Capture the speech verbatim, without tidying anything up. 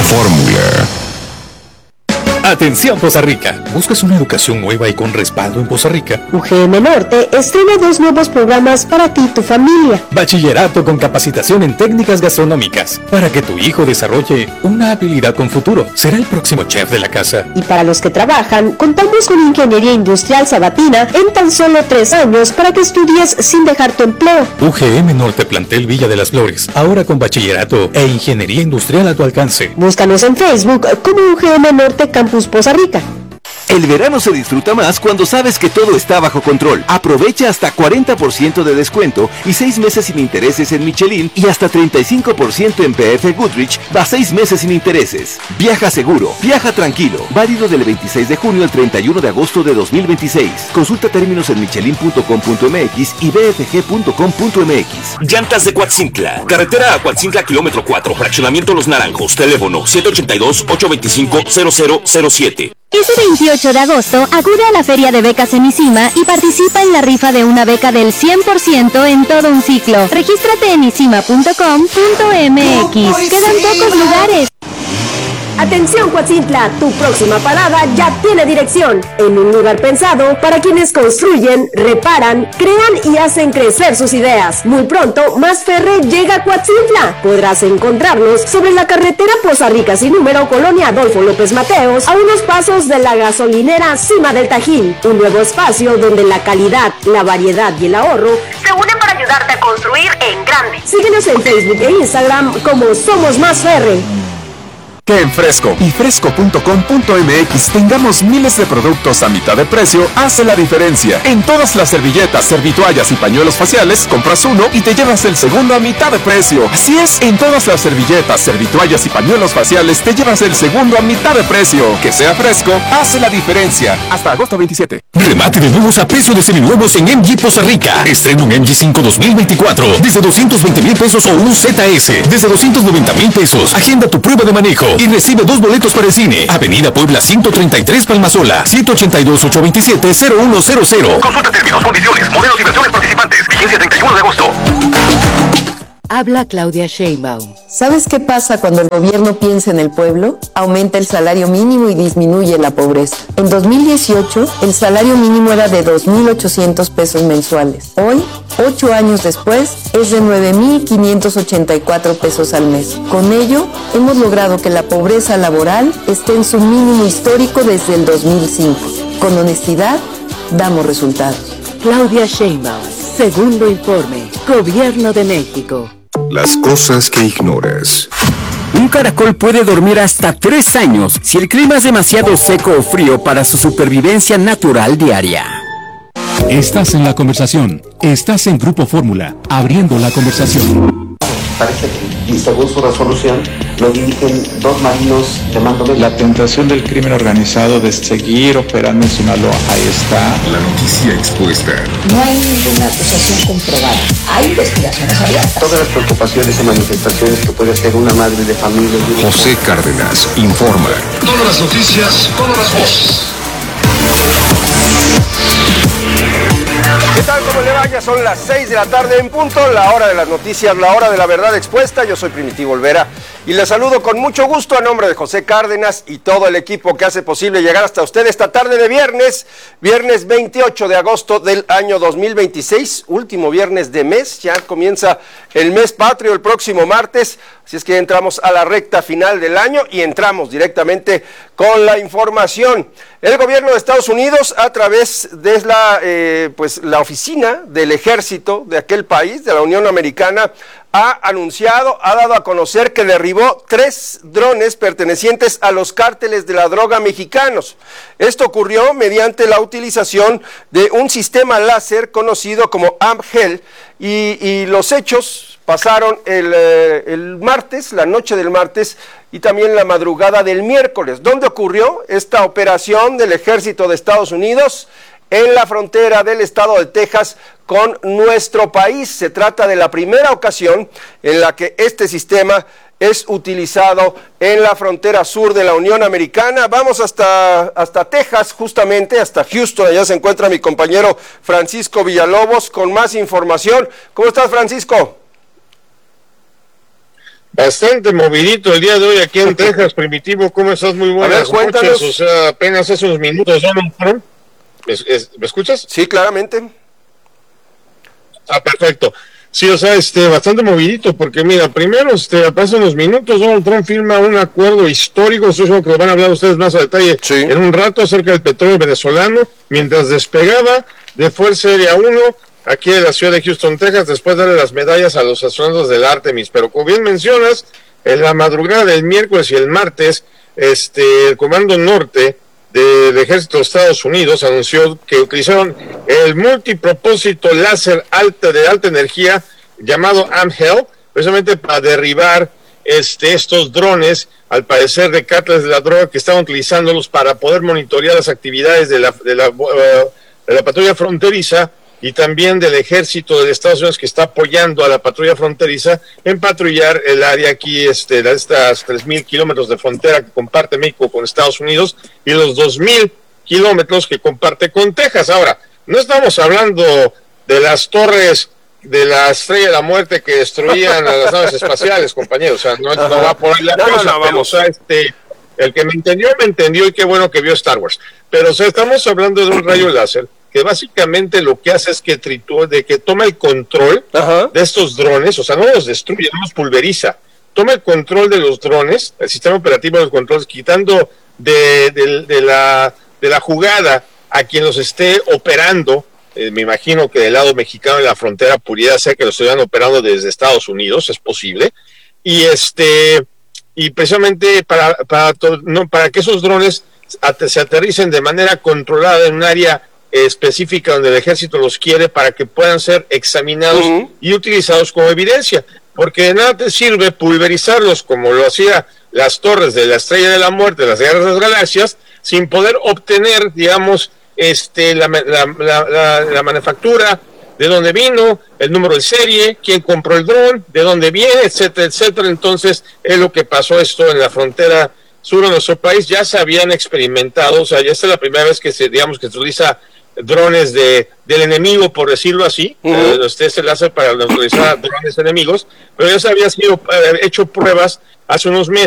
Fórmula. Atención Poza Rica, ¿buscas una educación nueva y con respaldo en Poza Rica? U G M Norte estrena dos nuevos programas para ti y tu familia. Bachillerato con capacitación en técnicas gastronómicas, para que tu hijo desarrolle una habilidad con futuro. Será el próximo chef de la casa. Y para los que trabajan, contamos con Ingeniería Industrial Sabatina en tan solo tres años para que estudies sin dejar tu empleo. U G M Norte Plantel Villa de las Flores, ahora con bachillerato e ingeniería industrial a tu alcance. Búscanos en Facebook como U G M Norte Campus Poza Rica. El verano se disfruta más cuando sabes que todo está bajo control. Aprovecha hasta cuarenta por ciento de descuento y seis meses sin intereses en Michelin y hasta treinta y cinco por ciento en P F Goodrich, va seis meses sin intereses. Viaja seguro, viaja tranquilo. Válido del veintiséis de junio al treinta y uno de agosto de dos mil veintiséis. Consulta términos en michelin punto com punto m x y b f g punto com punto m x. Llantas de Coatzintla. Carretera a Coatzintla, kilómetro cuatro. Fraccionamiento Los Naranjos. Teléfono siete ocho dos, ocho dos cinco, cero cero cero siete. Este veintiocho de agosto, acude a la Feria de Becas en ISIMA y participa en la rifa de una beca del cien por ciento en todo un ciclo. Regístrate en isima punto com punto m x. Quedan pocos lugares. Atención Coatzintla, tu próxima parada ya tiene dirección, en un lugar pensado para quienes construyen, reparan, crean y hacen crecer sus ideas. Muy pronto, Más Ferre llega a Coatzintla. Podrás encontrarnos sobre la carretera Poza Rica sin número, Colonia Adolfo López Mateos, a unos pasos de la gasolinera Cima del Tajín. Un nuevo espacio donde la calidad, la variedad y el ahorro se unen para ayudarte a construir en grande. Síguenos en Facebook e Instagram como Somos Más Ferre. Que en Fresco y fresco punto com punto m x tengamos miles de productos a mitad de precio hace la diferencia. En todas las servilletas, servitoallas y pañuelos faciales, compras uno y te llevas el segundo a mitad de precio. Así es, en todas las servilletas, servitoallas y pañuelos faciales te llevas el segundo a mitad de precio. Que sea Fresco hace la diferencia. Hasta agosto veintisiete. Remate de nuevos a precio de seminuevos en M G Poza Rica. Estrena un M G cinco dos mil veinticuatro desde doscientos veinte mil pesos o un Z S desde doscientos noventa mil pesos. Agenda tu prueba de manejo y recibe dos boletos para el cine. Avenida Puebla ciento treinta y tres Palmasola, siete ocho dos, ocho dos siete, cero uno cero cero. Consulta términos, condiciones, modelos y versiones participantes. Vigencia treinta y uno de agosto. Habla Claudia Sheinbaum. ¿Sabes qué pasa cuando el gobierno piensa en el pueblo? Aumenta el salario mínimo y disminuye la pobreza. En dos mil dieciocho, el salario mínimo era de dos mil ochocientos pesos mensuales. Hoy, ocho años después, es de nueve mil quinientos ochenta y cuatro pesos al mes. Con ello, hemos logrado que la pobreza laboral esté en su mínimo histórico desde el dos mil cinco. Con honestidad, damos resultados. Claudia Sheinbaum. Segundo informe. Gobierno de México. Las cosas que ignoras. Un caracol puede dormir hasta tres años si el clima es demasiado seco o frío para su supervivencia natural diaria. Estás en la conversación. Estás en Grupo Fórmula, abriendo la conversación. Parece que, y según su resolución, lo dirigen dos marinos de mando medio. La tentación del crimen organizado de seguir operando en Sinaloa, ahí está. La noticia expuesta. No hay ninguna acusación comprobada. Hay investigaciones abiertas. Todas las preocupaciones y manifestaciones que puede hacer una madre de familia. José Cárdenas informa. Todas las noticias, todas las voces. ¿Qué tal? ¿Cómo le va? Ya son las seis de la tarde en punto, la hora de las noticias, la hora de la verdad expuesta. Yo soy Primitivo Olvera y les saludo con mucho gusto a nombre de José Cárdenas y todo el equipo que hace posible llegar hasta usted esta tarde de viernes, viernes veintiocho de agosto del año dos mil veintiséis, último viernes de mes, ya comienza el mes patrio el próximo martes, así es que entramos a la recta final del año y entramos directamente con la información. El gobierno de Estados Unidos, a través de la, eh, pues, la oficina del ejército de aquel país, de la Unión Americana, ha anunciado, ha dado a conocer que derribó tres drones pertenecientes a los cárteles de la droga mexicanos. Esto ocurrió mediante la utilización de un sistema láser conocido como A M G E L y, y los hechos pasaron el, eh, el martes, la noche del martes y también la madrugada del miércoles. ¿Dónde ocurrió esta operación del ejército de Estados Unidos? En la frontera del estado de Texas con nuestro país. Se trata de la primera ocasión en la que este sistema es utilizado en la frontera sur de la Unión Americana. Vamos hasta, hasta Texas, justamente, hasta Houston. Allá se encuentra mi compañero Francisco Villalobos con más información. ¿Cómo estás, Francisco? Bastante movidito el día de hoy aquí en Texas, Primitivo. ¿Cómo estás? Muy buenas A ver, noches. O sea, apenas hace unos minutos Donald Trump. ¿Me, ¿Me escuchas? Sí, claramente. Ah, perfecto. Sí, o sea, este, bastante movidito, porque mira, primero, este, hace unos minutos Donald Trump firma un acuerdo histórico, eso es lo que van a hablar ustedes más a detalle sí. en un rato, acerca del petróleo venezolano, mientras despegaba de Fuerza Aérea uno, aquí en la ciudad de Houston, Texas, después de darle las medallas a los astronautas del Artemis. Pero como bien mencionas, en la madrugada del miércoles y el martes, este, el Comando Norte del Ejército de Estados Unidos anunció que utilizaron el multipropósito láser alta de alta energía llamado A M H E L, precisamente para derribar este, estos drones, al parecer de cárteles de la droga, que estaban utilizándolos para poder monitorear las actividades de la, de la, uh, de la patrulla fronteriza y también del ejército de Estados Unidos, que está apoyando a la patrulla fronteriza en patrullar el área aquí, este, de estas tres mil kilómetros de frontera que comparte México con Estados Unidos y los dos mil kilómetros que comparte con Texas. Ahora, no estamos hablando de las torres de la Estrella de la Muerte que destruían a las naves espaciales, compañeros. O sea, no, no va por ahí la no, cosa, no, no, pero, o sea, este, el que me entendió, me entendió, y qué bueno que vio Star Wars. Pero, o sea, estamos hablando de un rayo láser que básicamente lo que hace es que tritúa, de que toma el control Ajá. de estos drones, o sea, no los destruye, no los pulveriza, toma el control de los drones, el sistema operativo de los controles, quitando de, de, de, la, de la jugada a quien los esté operando. Eh, me imagino que del lado mexicano de la frontera pudiera ser que los estuvieran operando desde Estados Unidos, es posible, y este y precisamente para, para, no, para que esos drones at- se aterricen de manera controlada en un área específica donde el ejército los quiere, para que puedan ser examinados uh-huh. y utilizados como evidencia, porque de nada te sirve pulverizarlos como lo hacía las torres de la Estrella de la Muerte, las Guerras de las Galaxias, sin poder obtener, digamos, este la, la, la, la, la manufactura, de dónde vino, el número de serie, quién compró el dron, de dónde viene, etcétera, etcétera. Entonces es lo que pasó esto en la frontera sur de nuestro país. Ya se habían experimentado, o sea, ya esta es la primera vez que se, digamos, que se utiliza drones de del enemigo, por decirlo así. Uh-huh. eh, este es el láser para utilizar drones enemigos, pero ya se había sido eh, hecho pruebas hace unos meses